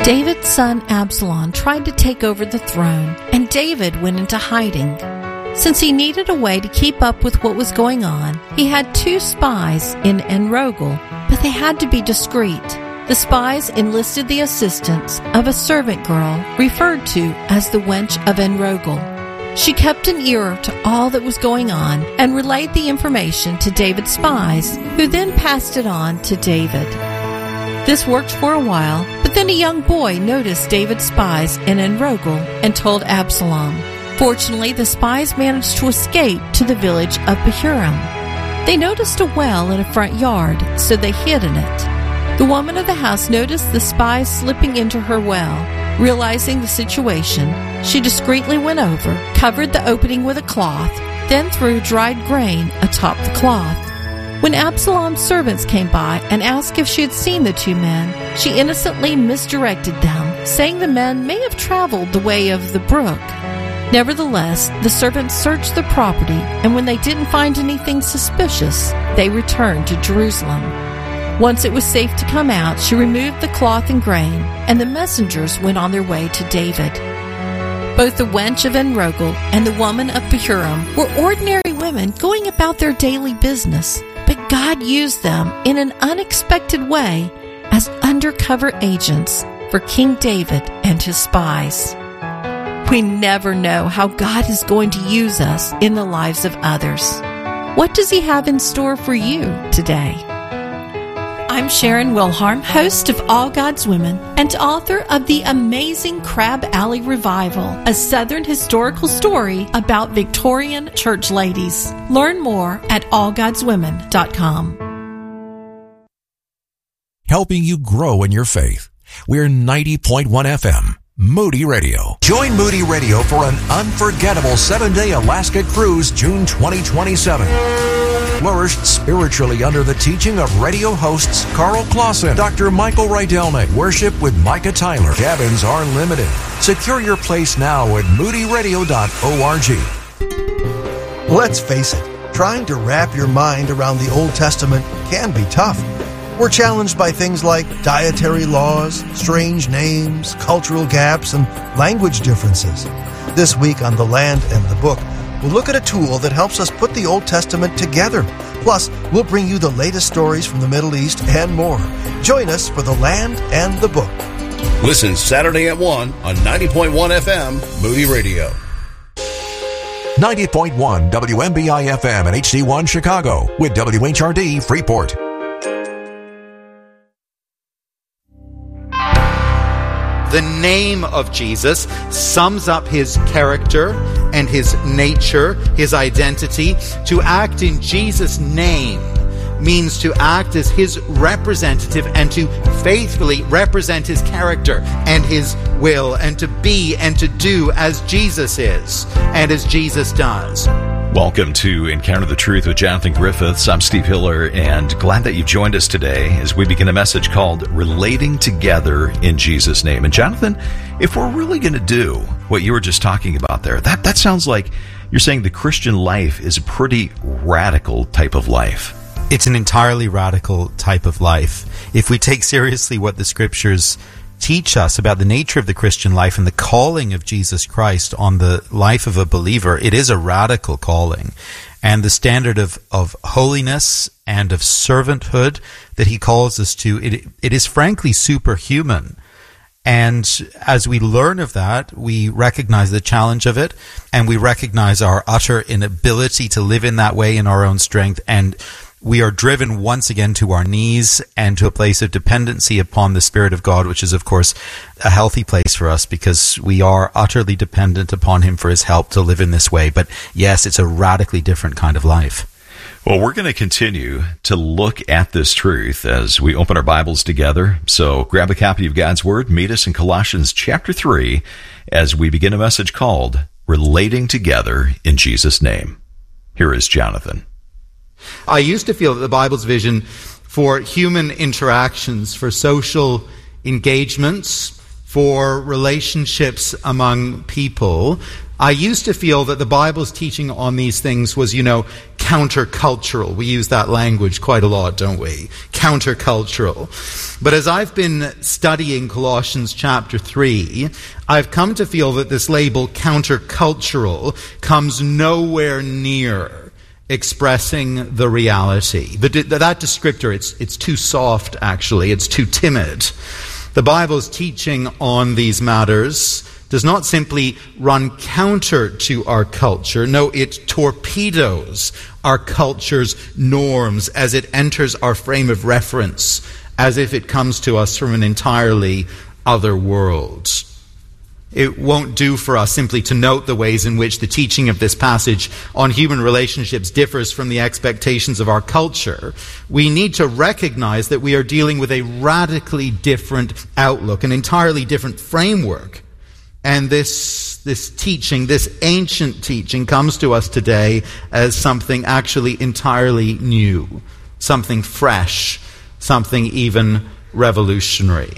David's son Absalom tried to take over the throne, and David went into hiding. Since he needed a way to keep up with what was going on, he had 2 spies in En-Rogel, but they had to be discreet. The spies enlisted the assistance of a servant girl referred to as the wench of En-Rogel. She kept an ear to all that was going on and relayed the information to David's spies, who then passed it on to David. This worked for a while, but then a young boy noticed David's spies in En-Rogel and told Absalom. Fortunately, the spies managed to escape to the village of Bahurim. They noticed a well in a front yard, so they hid in it. The woman of the house noticed the spies slipping into her well. Realizing the situation, she discreetly went over, covered the opening with a cloth, then threw dried grain atop the cloth. When Absalom's servants came by and asked if she had seen the 2 men, she innocently misdirected them, saying the men may have traveled the way of the brook. Nevertheless, the servants searched the property, and when they didn't find anything suspicious, they returned to Jerusalem. Once it was safe to come out, she removed the cloth and grain, and the messengers went on their way to David. Both the wench of En-Rogel and the woman of Bahurim were ordinary women going about their daily business, but God used them in an unexpected way as undercover agents for King David and his spies. We never know how God is going to use us in the lives of others. What does He have in store for you today? I'm Sharon Wilharm, host of All God's Women and author of the amazing Crab Alley Revival, a Southern historical story about Victorian church ladies. Learn more at allgodswomen.com. Helping you grow in your faith. We're 90.1 FM. Moody Radio. Join Moody Radio for an unforgettable 7-day Alaska cruise, June 2027. Flourished spiritually under the teaching of radio hosts Carl Clausen, Dr. Michael Rydelnik, Worship with Micah Tyler. Cabins are limited. Secure your place now at moodyradio.org. Let's face it, trying to wrap your mind around the Old Testament can be tough. We're challenged by things like dietary laws, strange names, cultural gaps, and language differences. This week on The Land and the Book, we'll look at a tool that helps us put the Old Testament together. Plus, we'll bring you the latest stories from the Middle East and more. Join us for The Land and the Book. Listen Saturday at 1 on 90.1 FM, Moody Radio. 90.1 WMBI FM and HD1 Chicago with WHRD Freeport. The name of Jesus sums up His character and His nature, His identity. To act in Jesus' name means to act as His representative and to faithfully represent His character and His will, and to be and to do as Jesus is and as Jesus does. Welcome to Encounter the Truth with Jonathan Griffiths. I'm Steve Hiller, and glad that you've joined us today as we begin a message called Relating Together in Jesus' Name. And Jonathan, if we're really going to do what you were just talking about there, that sounds like you're saying the Christian life is a pretty radical type of life. It's an entirely radical type of life. If we take seriously what the Scriptures teach us about the nature of the Christian life and the calling of Jesus Christ on the life of a believer, it is a radical calling. And the standard of holiness and of servanthood that He calls us to, it is frankly superhuman. And as we learn of that, we recognize the challenge of it, and we recognize our utter inability to live in that way in our own strength, and we are driven once again to our knees and to a place of dependency upon the Spirit of God, which is, of course, a healthy place for us because we are utterly dependent upon Him for His help to live in this way. But yes, it's a radically different kind of life. Well, we're going to continue to look at this truth as we open our Bibles together. So grab a copy of God's Word, meet us in Colossians chapter 3 as we begin a message called Relating Together in Jesus' Name. Here is Jonathan. I used to feel that the Bible's vision for human interactions, for social engagements, for relationships among people I used to feel that the Bible's teaching on these things was, countercultural. We use that language quite a lot, don't we? Countercultural. But as I've been studying Colossians chapter 3, I've come to feel that this label, countercultural, comes nowhere near expressing the reality. That descriptor, it's too soft, actually. It's too timid. The Bible's teaching on these matters does not simply run counter to our culture. No, it torpedoes our culture's norms as it enters our frame of reference, as if it comes to us from an entirely other world. It won't do for us simply to note the ways in which the teaching of this passage on human relationships differs from the expectations of our culture. We need to recognize that we are dealing with a radically different outlook, an entirely different framework. And this teaching, this ancient teaching, comes to us today as something actually entirely new, something fresh, something even revolutionary.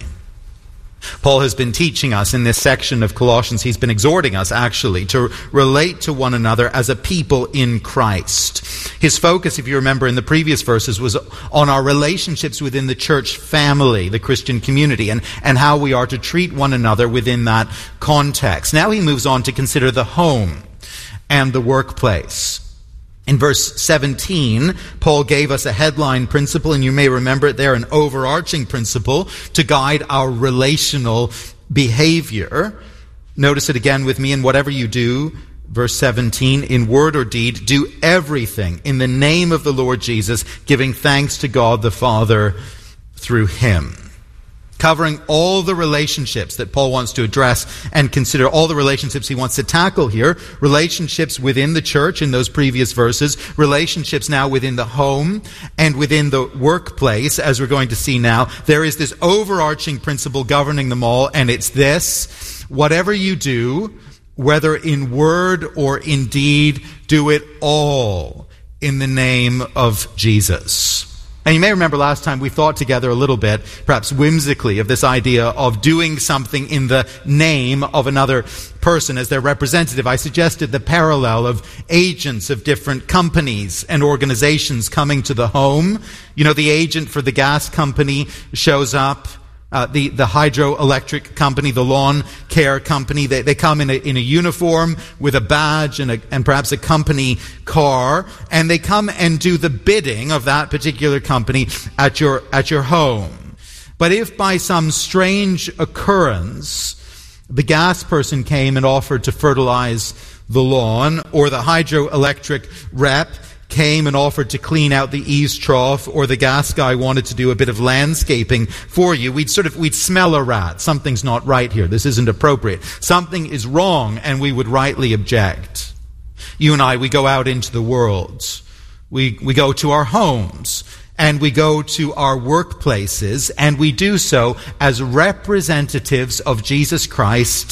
Paul has been teaching us in this section of Colossians, he's been exhorting us actually to relate to one another as a people in Christ. His focus, if you remember in the previous verses, was on our relationships within the church family, the Christian community, and how we are to treat one another within that context. Now he moves on to consider the home and the workplace. In verse 17, Paul gave us a headline principle, and you may remember it there, an overarching principle to guide our relational behavior. Notice it again with me. In whatever you do, verse 17, in word or deed, do everything in the name of the Lord Jesus, giving thanks to God the Father through him. Covering all the relationships that Paul wants to address and consider, all the relationships he wants to tackle here. Relationships within the church in those previous verses, relationships now within the home and within the workplace, as we're going to see now. There is this overarching principle governing them all, and it's this: whatever you do, whether in word or in deed, do it all in the name of Jesus. And you may remember last time we thought together a little bit, perhaps whimsically, of this idea of doing something in the name of another person as their representative. I suggested the parallel of agents of different companies and organizations coming to the home. The agent for the gas company shows up. The hydroelectric company, the lawn care company, they come in a uniform with a badge and perhaps a company car, and they come and do the bidding of that particular company at your home. But if by some strange occurrence the gas person came and offered to fertilize the lawn, or the hydroelectric rep came and offered to clean out the eaves trough, or the gas guy wanted to do a bit of landscaping for you, we'd smell a rat. Something's not right here. This isn't appropriate. Something is wrong, and we would rightly object. You and I, we go out into the world. We go to our homes, and we go to our workplaces, and we do so as representatives of Jesus Christ.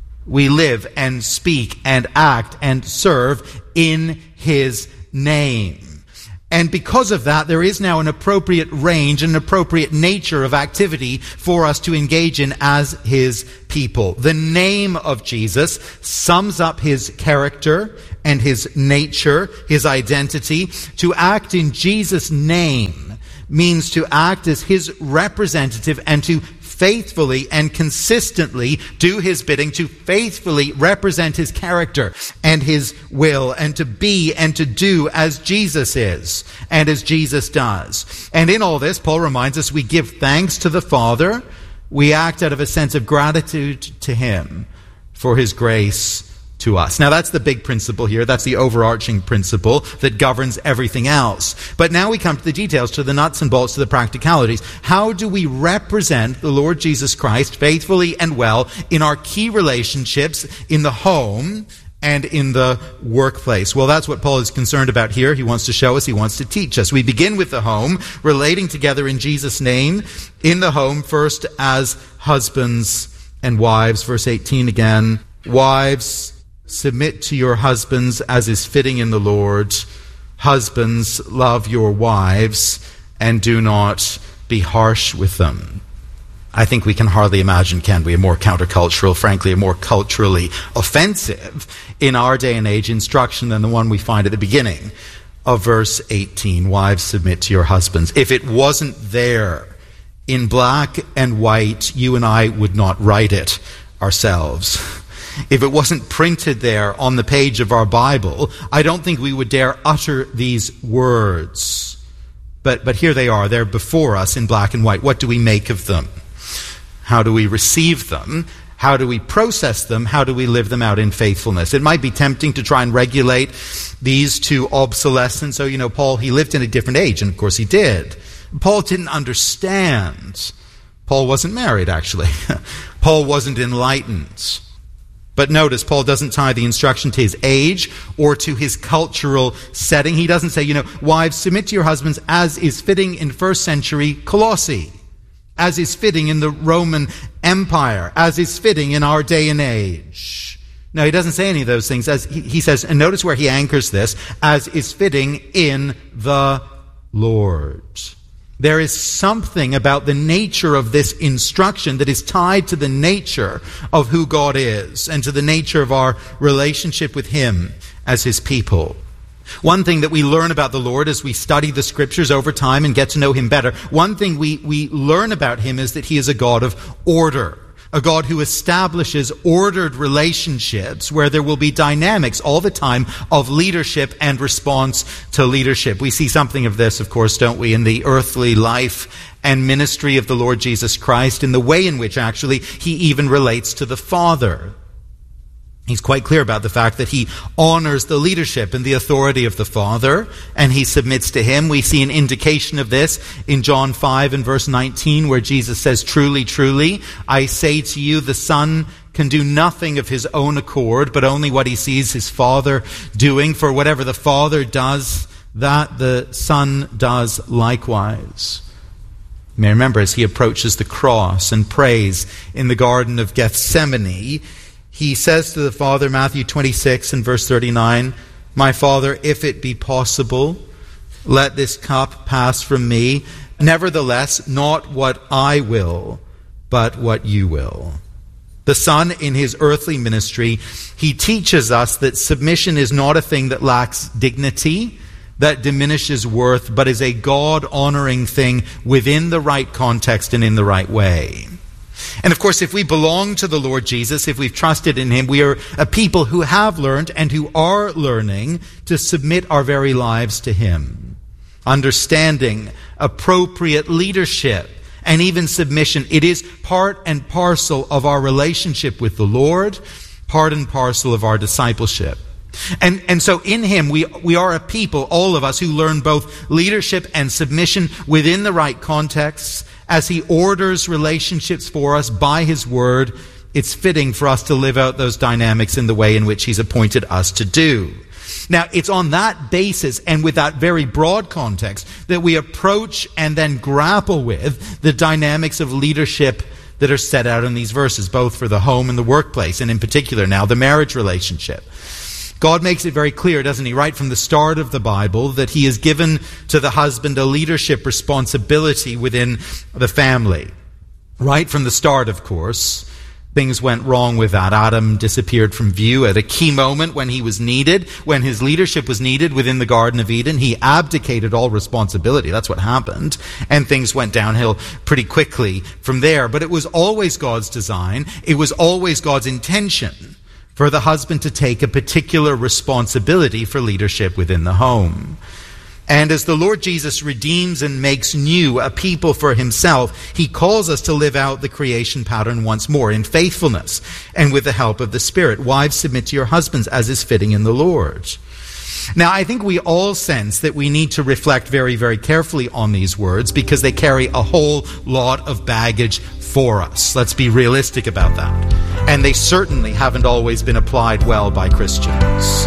We live and speak and act and serve in his name. And because of that, there is now an appropriate range, an appropriate nature of activity for us to engage in as his people. The name of Jesus sums up his character and his nature, his identity. To act in Jesus' name means to act as his representative and to faithfully and consistently do his bidding, to faithfully represent his character and his will, and to be and to do as Jesus is and as Jesus does. And in all this, Paul reminds us, we give thanks to the Father. We act out of a sense of gratitude to him for his grace to us. Now that's the big principle here. That's the overarching principle that governs everything else. But now we come to the details, to the nuts and bolts, to the practicalities. How do we represent the Lord Jesus Christ faithfully and well in our key relationships in the home and in the workplace? Well, that's what Paul is concerned about here. He wants to show us, he wants to teach us. We begin with the home, relating together in Jesus' name in the home, first as husbands and wives. Verse 18 again. Wives, submit to your husbands as is fitting in the Lord. Husbands, love your wives and do not be harsh with them. I think we can hardly imagine, can we, a more countercultural, frankly, a more culturally offensive in our day and age instruction than the one we find at the beginning of verse 18. Wives, submit to your husbands. If it wasn't there in black and white, you and I would not write it ourselves. If it wasn't printed there on the page of our Bible, I don't think we would dare utter these words. But here they are. They're before us in black and white. What do we make of them? How do we receive them? How do we process them? How do we live them out in faithfulness? It might be tempting to try and regulate these to obsolescence. So, Paul, he lived in a different age, and of course he did. Paul didn't understand. Paul wasn't married, actually. Paul wasn't enlightened. But notice, Paul doesn't tie the instruction to his age or to his cultural setting. He doesn't say, wives, submit to your husbands as is fitting in first century Colossae, as is fitting in the Roman Empire, as is fitting in our day and age. No, he doesn't say any of those things. As he says, and notice where he anchors this, as is fitting in the Lord. There is something about the nature of this instruction that is tied to the nature of who God is and to the nature of our relationship with Him as His people. One thing that we learn about the Lord as we study the Scriptures over time and get to know Him better, one thing we learn about Him is that He is a God of order. A God who establishes ordered relationships where there will be dynamics all the time of leadership and response to leadership. We see something of this, of course, don't we, in the earthly life and ministry of the Lord Jesus Christ, in the way in which actually He even relates to the Father. He's quite clear about the fact that He honors the leadership and the authority of the Father, and He submits to Him. We see an indication of this in John 5 and verse 19, where Jesus says, truly, truly, I say to you, the Son can do nothing of His own accord, but only what He sees His Father doing. For whatever the Father does, that the Son does likewise. You may remember, as He approaches the cross and prays in the Garden of Gethsemane, He says to the Father, Matthew 26 and verse 39, my Father, if it be possible, let this cup pass from me. Nevertheless, not what I will, but what you will. The Son, in His earthly ministry, He teaches us that submission is not a thing that lacks dignity, that diminishes worth, but is a God-honoring thing within the right context and in the right way. And of course, if we belong to the Lord Jesus, if we've trusted in Him, we are a people who have learned and who are learning to submit our very lives to Him. Understanding appropriate leadership and even submission, it is part and parcel of our relationship with the Lord, part and parcel of our discipleship. And so in Him, we are a people, all of us, who learn both leadership and submission within the right contexts. As He orders relationships for us by His Word, it's fitting for us to live out those dynamics in the way in which He's appointed us to do. Now, it's on that basis and with that very broad context that we approach and then grapple with the dynamics of leadership that are set out in these verses, both for the home and the workplace, and in particular now the marriage relationship. God makes it very clear, doesn't He, right from the start of the Bible, that He has given to the husband a leadership responsibility within the family. Right from the start, of course, things went wrong with that. Adam disappeared from view at a key moment when he was needed, when his leadership was needed within the Garden of Eden. He abdicated all responsibility. That's what happened. And things went downhill pretty quickly from there. But it was always God's design. It was always God's intention for the husband to take a particular responsibility for leadership within the home. And as the Lord Jesus redeems and makes new a people for Himself, He calls us to live out the creation pattern once more in faithfulness and with the help of the Spirit. Wives, submit to your husbands as is fitting in the Lord. Now, I think we all sense that we need to reflect very, very carefully on these words because they carry a whole lot of baggage for us. Let's be realistic about that. And they certainly haven't always been applied well by Christians.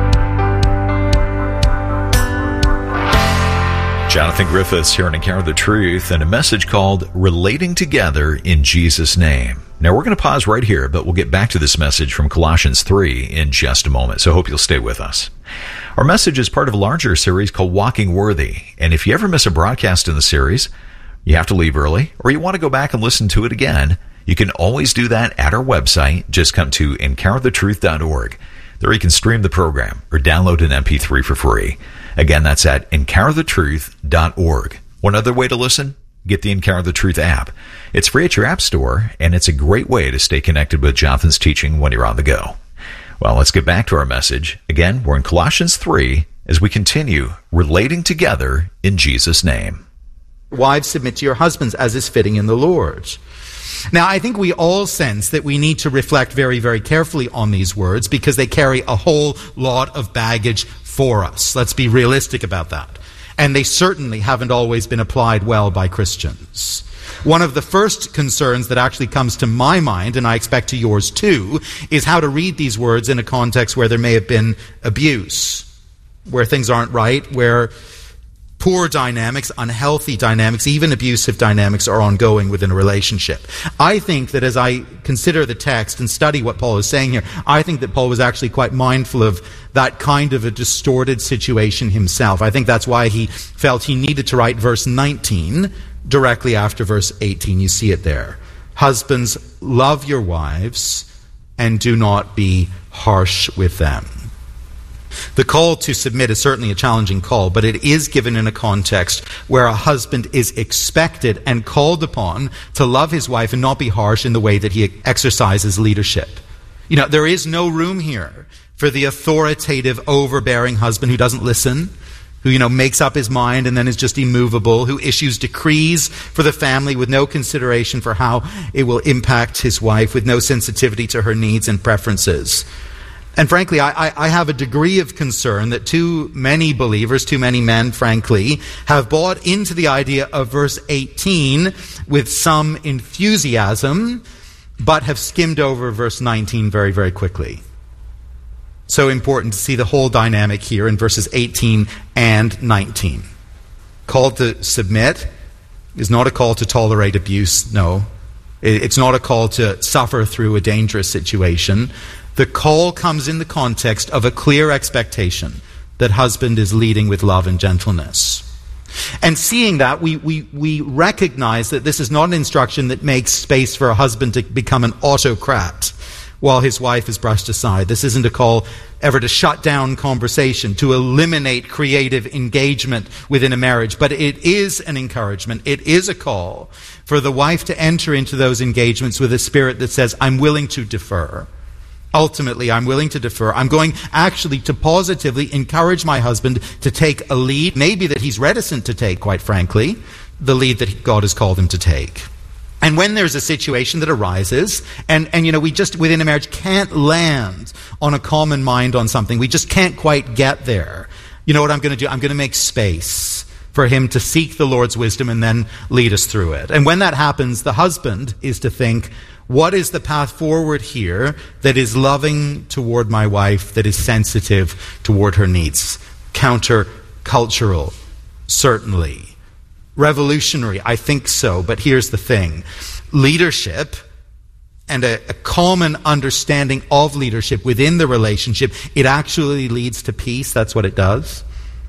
Jonathan Griffiths here on Encounter the Truth and a message called Relating Together in Jesus' Name. Now we're going to pause right here, but we'll get back to this message from Colossians 3 in just a moment, so I hope you'll stay with us. Our message is part of a larger series called Walking Worthy, and if you ever miss a broadcast in the series, you have to leave early, or you want to go back and listen to it again, you can always do that at our website. Just come to encounterthetruth.org. There you can stream the program or download an MP3 for free. Again, that's at encounterthetruth.org. One other way to listen? Get the Encounter the Truth app. It's free at your app store, and it's a great way to stay connected with Jonathan's teaching when you're on the go. Well, let's get back to our message. Again, we're in Colossians 3 as we continue relating together in Jesus' name. Wives, submit to your husbands as is fitting in the Lord. Now, I think we all sense that we need to reflect very, very carefully on these words because they carry a whole lot of baggage for us. Let's be realistic about that. And they certainly haven't always been applied well by Christians. One of the first concerns that actually comes to my mind, and I expect to yours too, is how to read these words in a context where there may have been abuse, where things aren't right, where poor dynamics, unhealthy dynamics, even abusive dynamics are ongoing within a relationship. I think that as I consider the text and study what Paul is saying here, I think that Paul was actually quite mindful of that kind of a distorted situation himself. I think that's why he felt he needed to write verse 19 directly after verse 18. You see it there. Husbands, love your wives and do not be harsh with them. The call to submit is certainly a challenging call, but it is given in a context where a husband is expected and called upon to love his wife and not be harsh in the way that he exercises leadership. You know, there is no room here for the authoritative, overbearing husband who doesn't listen, who, makes up his mind and then is just immovable, who issues decrees for the family with no consideration for how it will impact his wife, with no sensitivity to her needs and preferences. And frankly, I have a degree of concern that too many believers, too many men, frankly, have bought into the idea of verse 18 with some enthusiasm, but have skimmed over verse 19 very, very quickly. So important to see the whole dynamic here in verses 18 and 19. Call to submit is not a call to tolerate abuse, no. It's not a call to suffer through a dangerous situation. The call comes in the context of a clear expectation that husband is leading with love and gentleness. And seeing that, we recognize that this is not an instruction that makes space for a husband to become an autocrat while his wife is brushed aside. This isn't a call ever to shut down conversation, to eliminate creative engagement within a marriage, but it is an encouragement. It is a call for the wife to enter into those engagements with a spirit that says, I'm willing to defer. Ultimately, I'm willing to defer. I'm going actually to positively encourage my husband to take a lead, maybe that he's reticent to take, quite frankly, the lead that God has called him to take. And when there's a situation that arises, and we just within a marriage can't land on a common mind on something, we just can't quite get there. You know what I'm going to do? I'm going to make space for him to seek the Lord's wisdom and then lead us through it. And when that happens, the husband is to think, what is the path forward here that is loving toward my wife, that is sensitive toward her needs? Counter-cultural, certainly. Revolutionary, I think so, but here's the thing. Leadership and a common understanding of leadership within the relationship, it actually leads to peace. That's what it does.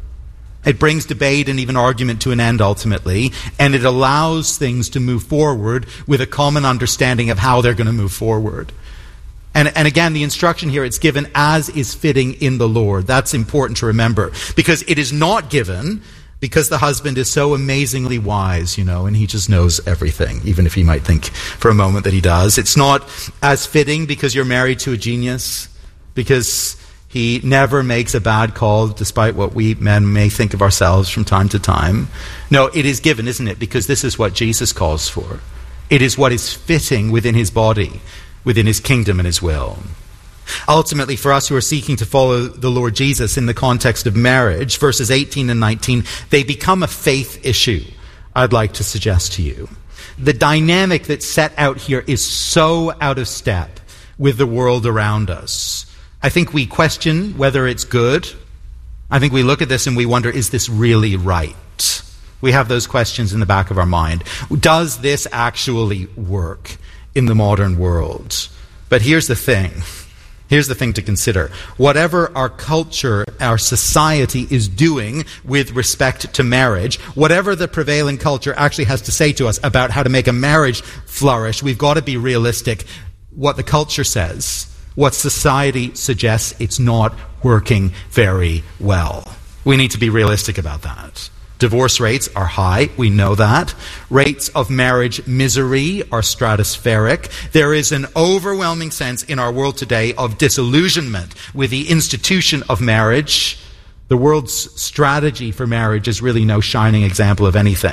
It brings debate and even argument to an end ultimately, and it allows things to move forward with a common understanding of how they're going to move forward. And again, the instruction here, it's given as is fitting in the Lord. That's important to remember, because it is not given because the husband is so amazingly wise, and he just knows everything, even if he might think for a moment that he does. It's not as fitting because you're married to a genius, because he never makes a bad call, despite what we men may think of ourselves from time to time. No, it is given, isn't it? Because this is what Jesus calls for. It is what is fitting within his body, within his kingdom and his will. Ultimately, for us who are seeking to follow the Lord Jesus in the context of marriage, verses 18 and 19, they become a faith issue, I'd like to suggest to you. The dynamic that's set out here is so out of step with the world around us. I think we question whether it's good. I think we look at this and we wonder, is this really right? We have those questions in the back of our mind. Does this actually work in the modern world? But here's the thing. Here's the thing to consider. Whatever our culture, our society is doing with respect to marriage, whatever the prevailing culture actually has to say to us about how to make a marriage flourish, we've got to be realistic. What the culture says, what society suggests, it's not working very well. We need to be realistic about that. Divorce rates are high, we know that. Rates of marriage misery are stratospheric. There is an overwhelming sense in our world today of disillusionment with the institution of marriage. The world's strategy for marriage is really no shining example of anything.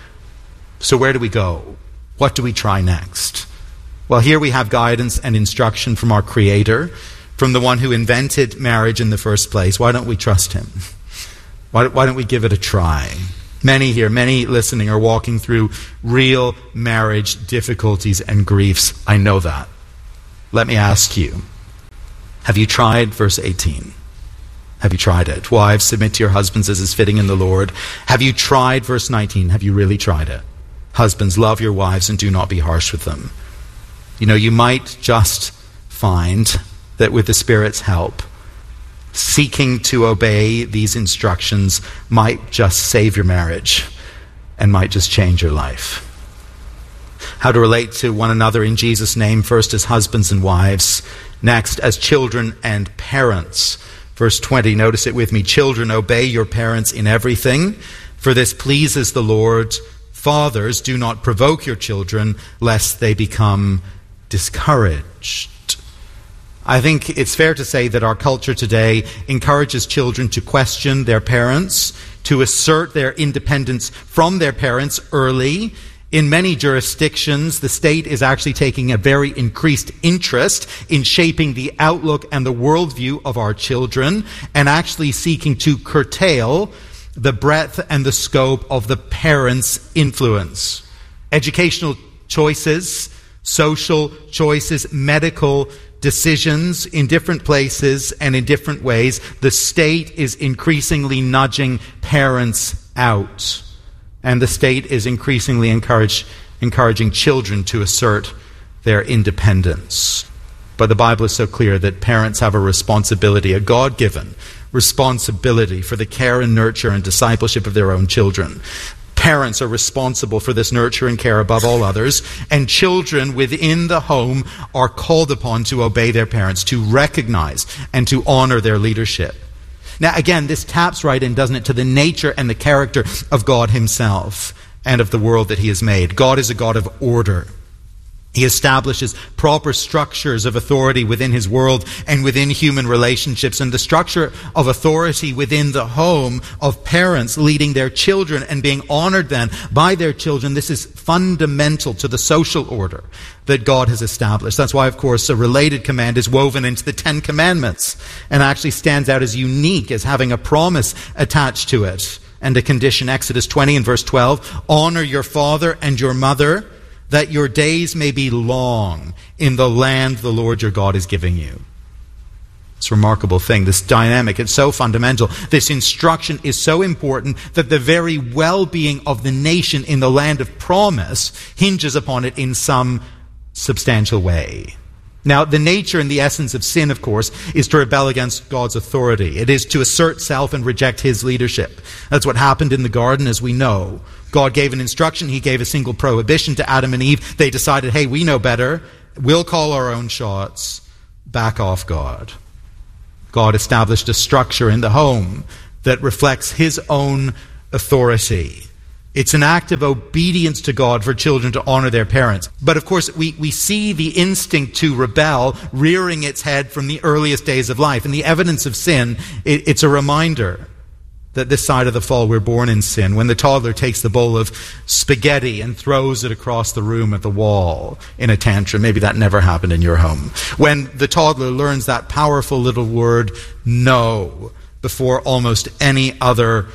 So where do we go? What do we try next? Well, here we have guidance and instruction from our Creator, from the one who invented marriage in the first place. Why don't we trust him? Why don't we give it a try? Many here, many listening, are walking through real marriage difficulties and griefs. I know that. Let me ask you, have you tried verse 18? Have you tried it? Wives, submit to your husbands as is fitting in the Lord. Have you tried verse 19? Have you really tried it? Husbands, love your wives and do not be harsh with them. You know, you might just find that with the Spirit's help, seeking to obey these instructions might just save your marriage and might just change your life. How to relate to one another in Jesus' name, first as husbands and wives, next as children and parents. Verse 20, notice it with me. Children, obey your parents in everything, for this pleases the Lord. Fathers, do not provoke your children, lest they become discouraged. I think it's fair to say that our culture today encourages children to question their parents, to assert their independence from their parents early. In many jurisdictions, the state is actually taking a very increased interest in shaping the outlook and the worldview of our children, and actually seeking to curtail the breadth and the scope of the parents' influence. Educational choices, social choices, medical decisions in different places and in different ways, the state is increasingly nudging parents out. And the state is increasingly encouraging children to assert their independence. But the Bible is so clear that parents have a responsibility, a God-given responsibility for the care and nurture and discipleship of their own children. Parents are responsible for this nurture and care above all others, and children within the home are called upon to obey their parents, to recognize and to honor their leadership. Now, again, this taps right in, doesn't it, to the nature and the character of God himself and of the world that he has made. God is a God of order. He establishes proper structures of authority within his world and within human relationships. And the structure of authority within the home of parents leading their children and being honored then by their children, this is fundamental to the social order that God has established. That's why, of course, a related command is woven into the Ten Commandments and actually stands out as unique, as having a promise attached to it and a condition. Exodus 20 and verse 12, honor your father and your mother, that your days may be long in the land the Lord your God is giving you. It's a remarkable thing, this dynamic. It's so fundamental. This instruction is so important that the very well-being of the nation in the land of promise hinges upon it in some substantial way. Now, the nature and the essence of sin, of course, is to rebel against God's authority. It is to assert self and reject his leadership. That's what happened in the garden, as we know. God gave an instruction. He gave a single prohibition to Adam and Eve. They decided, hey, we know better. We'll call our own shots. Back off, God. God established a structure in the home that reflects his own authority. It's an act of obedience to God for children to honor their parents. But of course, we see the instinct to rebel rearing its head from the earliest days of life. And the evidence of sin, it's a reminder that this side of the fall we're born in sin. When the toddler takes the bowl of spaghetti and throws it across the room at the wall in a tantrum. Maybe that never happened in your home. When the toddler learns that powerful little word, no, before almost any other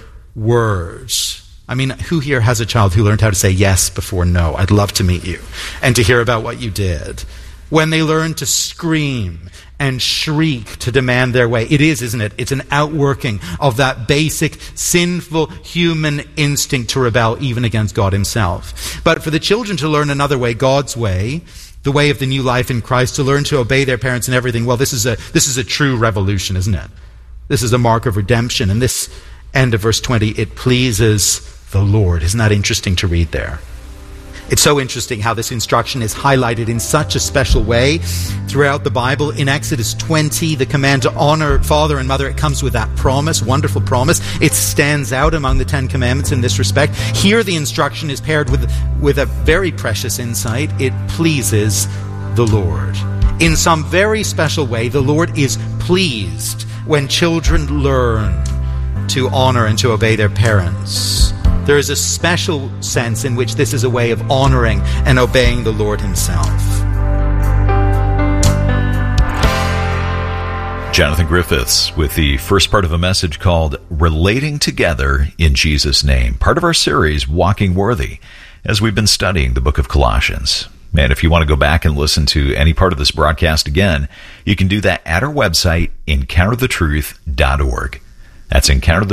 word. I mean, who here has a child who learned how to say yes before no? I'd love to meet you and to hear about what you did. When they learn to scream and shriek to demand their way. It is, isn't it? It's an outworking of that basic sinful human instinct to rebel even against God himself. But for the children to learn another way, God's way, the way of the new life in Christ, to learn to obey their parents and everything, well, this is a true revolution, isn't it? This is a mark of redemption. And this end of verse 20, it pleases the Lord. Isn't that interesting to read there? It's so interesting how this instruction is highlighted in such a special way throughout the Bible. In Exodus 20, the command to honor father and mother, it comes with that promise, wonderful promise. It stands out among the 10 Commandments in this respect. Here the instruction is paired with a very precious insight. It pleases the Lord. In some very special way, the Lord is pleased when children learn to honor and to obey their parents. There is a special sense in which this is a way of honoring and obeying the Lord himself. Jonathan Griffiths with the first part of a message called Relating Together in Jesus' Name, part of our series, Walking Worthy, as we've been studying the book of Colossians. And if you want to go back and listen to any part of this broadcast again, you can do that at our website, encounterthetruth.org. That's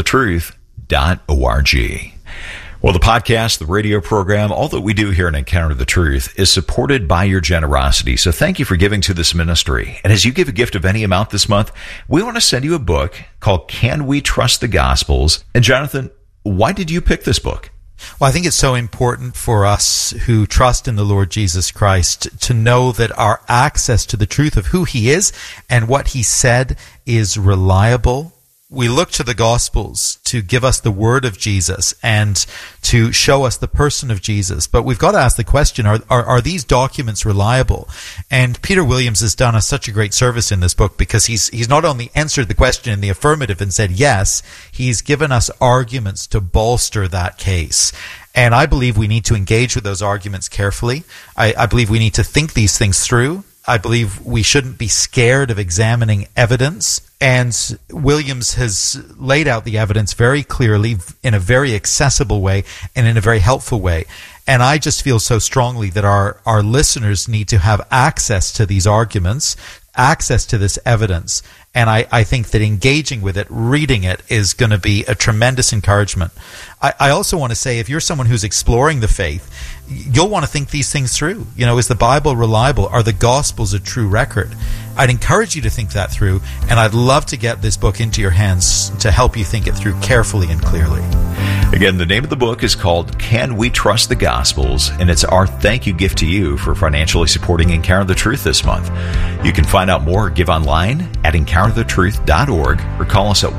encounterthetruth.org. Well, the podcast, the radio program, all that we do here in Encounter the Truth is supported by your generosity. So thank you for giving to this ministry. And as you give a gift of any amount this month, we want to send you a book called Can We Trust the Gospels? And Jonathan, why did you pick this book? Well, I think it's so important for us who trust in the Lord Jesus Christ to know that our access to the truth of who he is and what he said is reliable. We look to the Gospels to give us the word of Jesus and to show us the person of Jesus. But we've got to ask the question, are these documents reliable? And Peter Williams has done us such a great service in this book because he's not only answered the question in the affirmative and said yes, he's given us arguments to bolster that case. And I believe we need to engage with those arguments carefully. I believe we need to think these things through. I believe we shouldn't be scared of examining evidence. And Williams has laid out the evidence very clearly in a very accessible way and in a very helpful way. And I just feel so strongly that our listeners need to have access to these arguments, access to this evidence. And I think that engaging with it, reading it, is going to be a tremendous encouragement. I also want to say, if you're someone who's exploring the faith, you'll want to think these things through. You know, is the Bible reliable? Are the Gospels a true record? I'd encourage you to think that through, and I'd love to get this book into your hands to help you think it through carefully and clearly. Again, the name of the book is called Can We Trust the Gospels? And it's our thank you gift to you for financially supporting Encounter the Truth this month. You can find out more or give online at encounterthetruth.org or call us at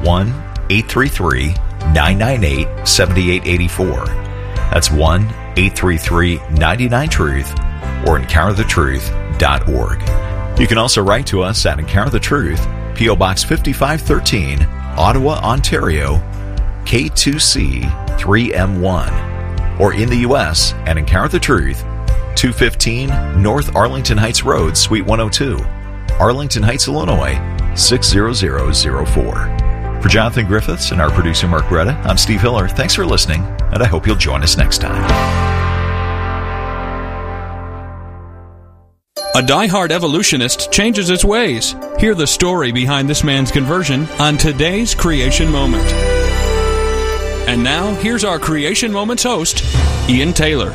1-833-998-7884. That's 1-833-99-TRUTH or encounterthetruth.org. You can also write to us at Encounter the Truth, P.O. Box 5513, Ottawa, Ontario, K2C 3M1, or in the U.S. at Encounter the Truth, 215 North Arlington Heights Road, Suite 102, Arlington Heights, Illinois, 60004. For Jonathan Griffiths and our producer Mark Greta, I'm Steve Hiller. Thanks for listening, and I hope you'll join us next time. A diehard evolutionist changes its ways. Hear the story behind this man's conversion on today's Creation Moment. And now, here's our Creation Moments host, Ian Taylor.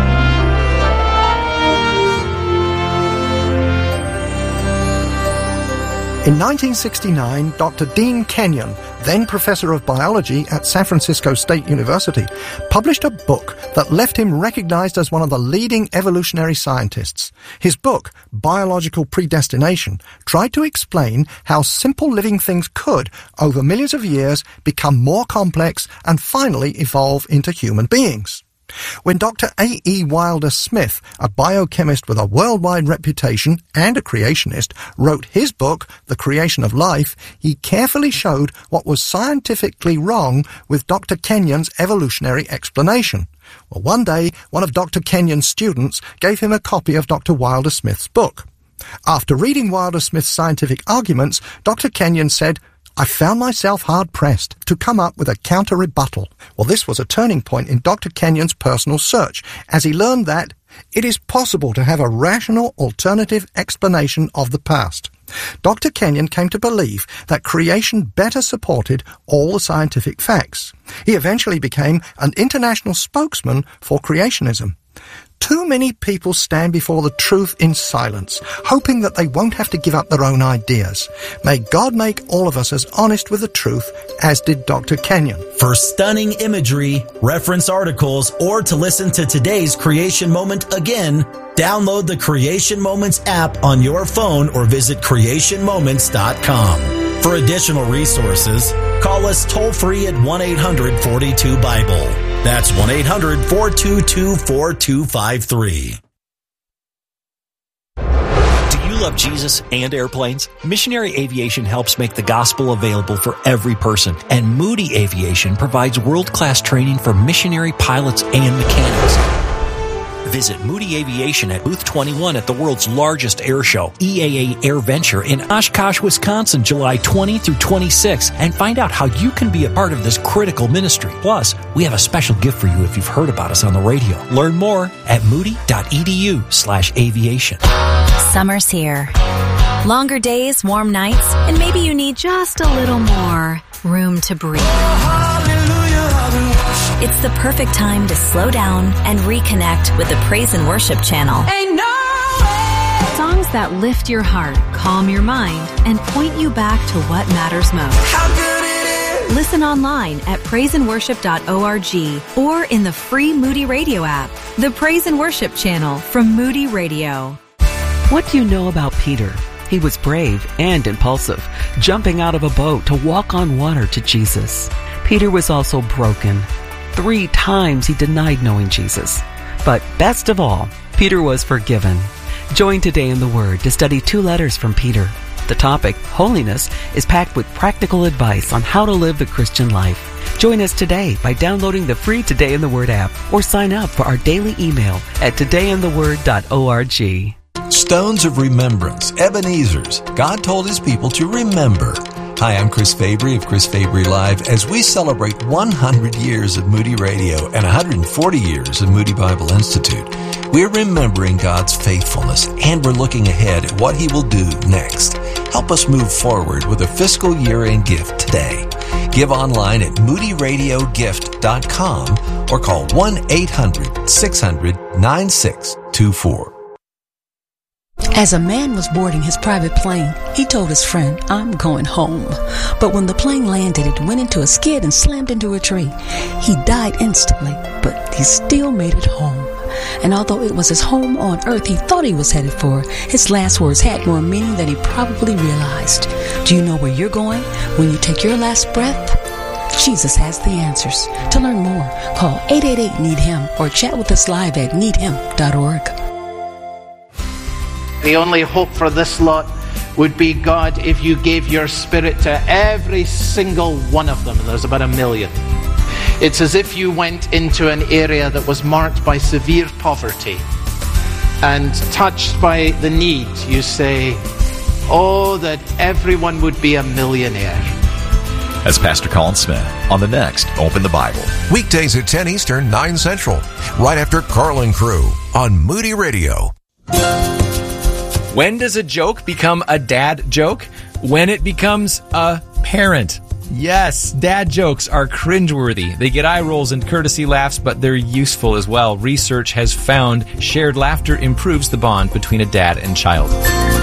In 1969, Dr. Dean Kenyon, then professor of biology at San Francisco State University, published a book that left him recognized as one of the leading evolutionary scientists. His book, Biological Predestination, tried to explain how simple living things could, over millions of years, become more complex and finally evolve into human beings. When Dr. A.E. Wilder Smith, a biochemist with a worldwide reputation and a creationist, wrote his book, The Creation of Life, he carefully showed what was scientifically wrong with Dr. Kenyon's evolutionary explanation. Well, one day, one of Dr. Kenyon's students gave him a copy of Dr. Wilder Smith's book. After reading Wilder Smith's scientific arguments, Dr. Kenyon said, I found myself hard-pressed to come up with a counter-rebuttal. Well, this was a turning point in Dr. Kenyon's personal search, as he learned that it is possible to have a rational alternative explanation of the past. Dr. Kenyon came to believe that creation better supported all the scientific facts. He eventually became an international spokesman for creationism. Too many people stand before the truth in silence, hoping that they won't have to give up their own ideas. May God make all of us as honest with the truth as did Dr. Kenyon. For stunning imagery, reference articles, or to listen to today's Creation Moment again, download the Creation Moments app on your phone or visit creationmoments.com. For additional resources, call us toll-free at 1-800-42-BIBLE. That's 1-800-422-4253. Do you love Jesus and airplanes? Missionary Aviation helps make the gospel available for every person, and Moody Aviation provides world-class training for missionary pilots and mechanics. Visit Moody Aviation at Booth 21 at the world's largest air show, EAA Air Venture in Oshkosh, Wisconsin, July 20 through 26, and find out how you can be a part of this critical ministry. Plus, we have a special gift for you if you've heard about us on the radio. Learn more at moody.edu/aviation. Summer's here. Longer days, warm nights, and maybe you need just a little more room to breathe. It's the perfect time to slow down and reconnect with the Praise and Worship channel. Ain't no way. Songs that lift your heart, calm your mind, and point you back to what matters most. How good it is. Listen online at praiseandworship.org or in the free Moody Radio app. The Praise and Worship channel from Moody Radio. What do you know about Peter? He was brave and impulsive, jumping out of a boat to walk on water to Jesus. Peter was also broken. 3 times he denied knowing Jesus. But best of all, Peter was forgiven. Join Today in the Word to study 2 letters from Peter. The topic, holiness, is packed with practical advice on how to live the Christian life. Join us today by downloading the free Today in the Word app or sign up for our daily email at todayintheword.org. Stones of Remembrance, Ebenezer's. God told His people to remember. Hi, I'm Chris Fabry of Chris Fabry Live as we celebrate 100 years of Moody Radio and 140 years of Moody Bible Institute. We're remembering God's faithfulness and we're looking ahead at what He will do next. Help us move forward with a fiscal year-end gift today. Give online at moodyradiogift.com or call 1-800-600-9624. As a man was boarding his private plane, he told his friend, "I'm going home." But when the plane landed, it went into a skid and slammed into a tree. He died instantly, but he still made it home. And although it was his home on earth he thought he was headed for, his last words had more meaning than he probably realized. Do you know where you're going when you take your last breath? Jesus has the answers. To learn more, call 888-NEED-HIM or chat with us live at needhim.org. The only hope for this lot would be, God, if you gave your Spirit to every single one of them. There's about 1 million. It's as if you went into an area that was marked by severe poverty and touched by the need. You say, oh, that everyone would be a millionaire. That's Pastor Colin Smith on the next Open the Bible. Weekdays at 10 Eastern, 9 Central, right after Carlin Crew on Moody Radio. When does a joke become a dad joke? When it becomes a parent. Yes, dad jokes are cringeworthy. They get eye rolls and courtesy laughs, but they're useful as well. Research has found shared laughter improves the bond between a dad and child.